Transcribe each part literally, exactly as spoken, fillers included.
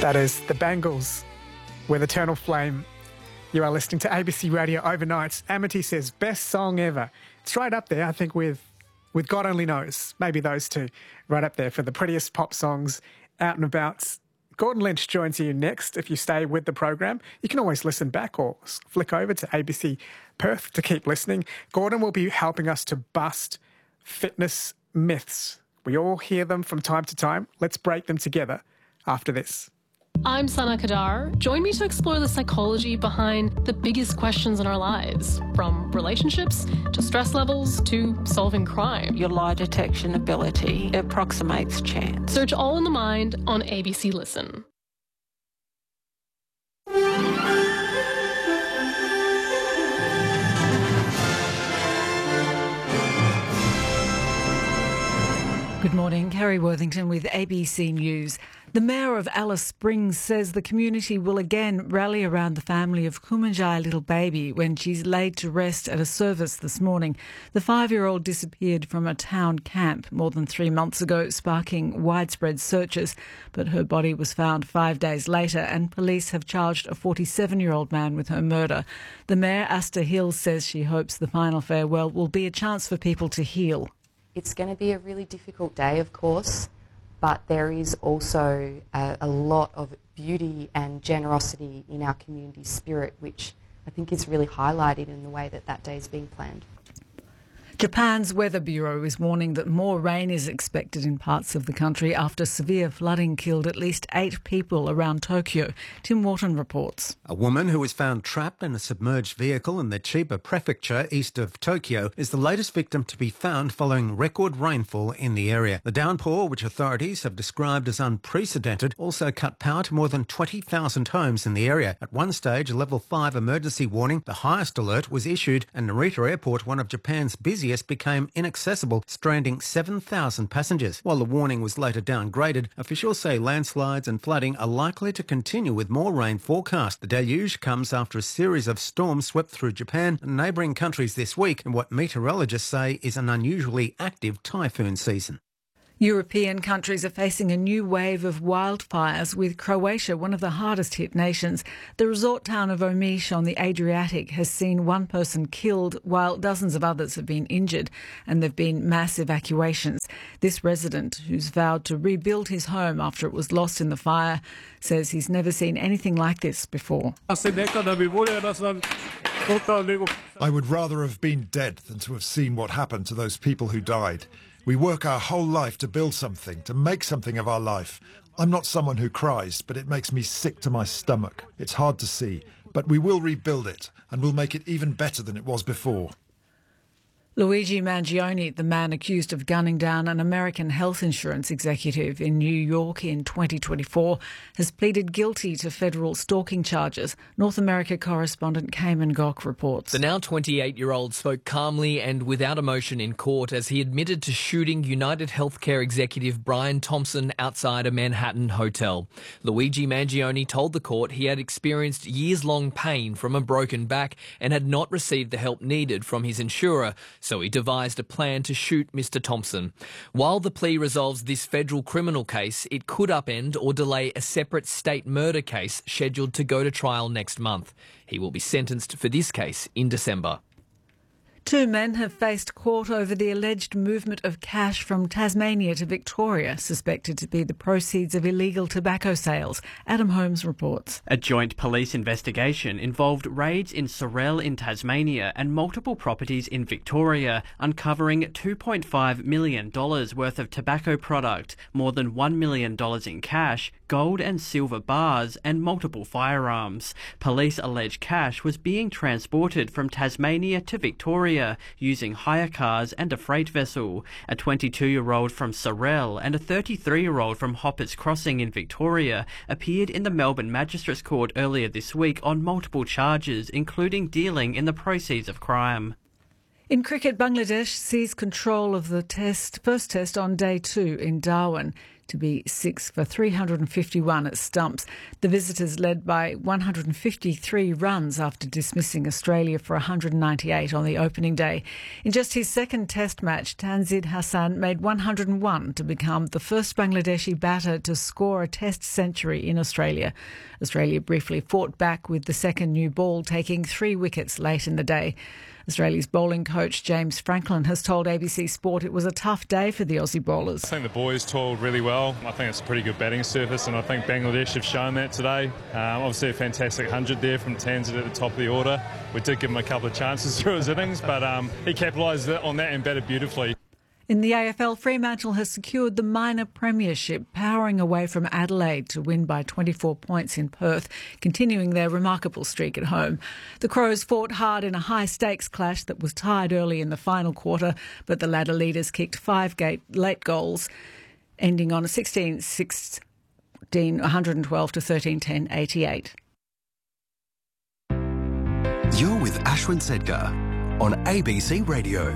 That is The Bangles with Eternal Flame. You are listening to A B C Radio Overnight. Amity says, best song ever. It's right up there, I think, with, with God Only Knows. Maybe those two. Right up there for the prettiest pop songs out and about. Gordon Lynch joins you next if you stay with the program. You can always listen back or flick over to A B C Perth to keep listening. Gordon will be helping us to bust fitness myths. We all hear them from time to time. Let's break them together after this. I'm Sana Kadar. Join me to explore the psychology behind the biggest questions in our lives, from relationships to stress levels to solving crime. Your lie detection ability approximates chance. Search All in the Mind on A B C Listen. Good morning, Kerry Worthington with A B C News. The Mayor of Alice Springs says the community will again rally around the family of Kumanjai little baby when she's laid to rest at a service this morning. The five-year-old disappeared from a town camp more than three months ago, sparking widespread searches. But her body was found five days later and police have charged a forty-seven-year-old man with her murder. The Mayor, Asta Hill, says she hopes the final farewell will be a chance for people to heal. It's going to be a really difficult day, of course, but there is also a, a lot of beauty and generosity in our community spirit, which I think is really highlighted in the way that that day is being planned. Japan's Weather Bureau is warning that more rain is expected in parts of the country after severe flooding killed at least eight people around Tokyo. Tim Wharton reports. A woman who was found trapped in a submerged vehicle in the Chiba prefecture east of Tokyo is the latest victim to be found following record rainfall in the area. The downpour, which authorities have described as unprecedented, also cut power to more than twenty thousand homes in the area. At one stage, a level five emergency warning, the highest alert, was issued, and Narita Airport, one of Japan's busiest, became inaccessible, stranding seven thousand passengers. While the warning was later downgraded, officials say landslides and flooding are likely to continue with more rain forecast. The deluge comes after a series of storms swept through Japan and neighbouring countries this week in what meteorologists say is an unusually active typhoon season. European countries are facing a new wave of wildfires, with Croatia one of the hardest hit nations. The resort town of Omiš on the Adriatic has seen one person killed while dozens of others have been injured, and there have been mass evacuations. This resident, who's vowed to rebuild his home after it was lost in the fire, says he's never seen anything like this before. I would rather have been dead than to have seen what happened to those people who died. We work our whole life to build something, to make something of our life. I'm not someone who cries, but it makes me sick to my stomach. It's hard to see, but we will rebuild it, and we'll make it even better than it was before. Luigi Mangione, the man accused of gunning down an American health insurance executive in New York in twenty twenty-four, has pleaded guilty to federal stalking charges. North America correspondent Cayman Gok reports. The now twenty-eight-year-old spoke calmly and without emotion in court as he admitted to shooting United Healthcare executive Brian Thompson outside a Manhattan hotel. Luigi Mangione told the court he had experienced years-long pain from a broken back and had not received the help needed from his insurer, so he devised a plan to shoot Mister Thompson. While the plea resolves this federal criminal case, it could upend or delay a separate state murder case scheduled to go to trial next month. He will be sentenced for this case in December. Two men have faced court over the alleged movement of cash from Tasmania to Victoria, suspected to be the proceeds of illegal tobacco sales. Adam Holmes reports. A joint police investigation involved raids in Sorell in Tasmania and multiple properties in Victoria, uncovering two point five million dollars worth of tobacco product, more than one million dollars in cash, gold and silver bars, and multiple firearms. Police allege cash was being transported from Tasmania to Victoria using hire cars and a freight vessel. A twenty-two-year-old from Sorell and a thirty-three-year-old from Hoppers Crossing in Victoria appeared in the Melbourne Magistrates Court earlier this week on multiple charges, including dealing in the proceeds of crime. In cricket, Bangladesh seized control of the test, first test on day two in Darwin. to be six for three hundred fifty-one at stumps. The visitors led by one hundred fifty-three runs after dismissing Australia for one hundred ninety-eight on the opening day. In just his second test match, Tanzid Hassan made one hundred one to become the first Bangladeshi batter to score a test century in Australia. Australia briefly fought back with the second new ball, taking three wickets late in the day. Australia's bowling coach James Franklin has told A B C Sport it was a tough day for the Aussie bowlers. I think the boys toiled really well. I think it's a pretty good batting surface, and I think Bangladesh have shown that today. Um, obviously a fantastic one hundred there from Tanzid at the top of the order. We did give him a couple of chances through his innings, but um, he capitalised on that and batted beautifully. In the A F L, Fremantle has secured the minor premiership, powering away from Adelaide to win by twenty-four points in Perth, continuing their remarkable streak at home. The Crows fought hard in a high-stakes clash that was tied early in the final quarter, but the ladder leaders kicked five late goals, ending on a sixteen sixteen, one twelve to thirteen ten, eighty-eight. You're with Ashwin Sedgar on A B C Radio.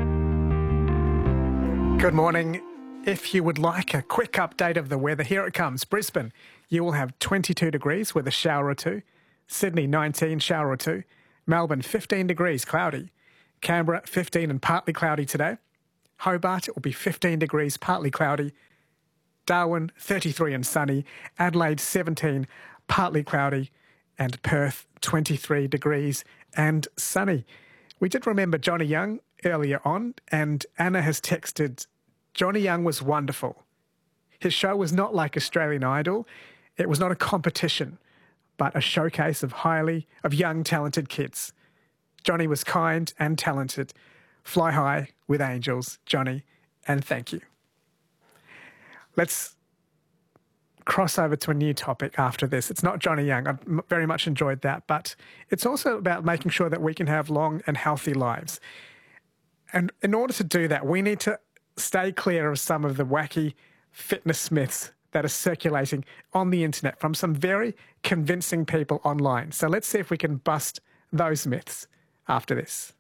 Good morning. If you would like a quick update of the weather, here it comes. Brisbane, you will have twenty-two degrees with a shower or two. Sydney, nineteen, shower or two. Melbourne, fifteen degrees, cloudy. Canberra, fifteen and partly cloudy today. Hobart, it will be fifteen degrees, partly cloudy. Darwin, thirty-three and sunny. Adelaide, seventeen, partly cloudy. And Perth, twenty-three degrees and sunny. We did remember Johnny Young earlier on, and Anna has texted, Johnny Young was wonderful. His show was not like Australian Idol. It was not a competition, but a showcase of highly, of young, talented kids. Johnny was kind and talented. Fly high with angels, Johnny, and thank you. Let's cross over to a new topic after this. It's not Johnny Young. I very much enjoyed that, but it's also about making sure that we can have long and healthy lives. And in order to do that, we need to stay clear of some of the wacky fitness myths that are circulating on the internet from some very convincing people online. So let's see if we can bust those myths after this.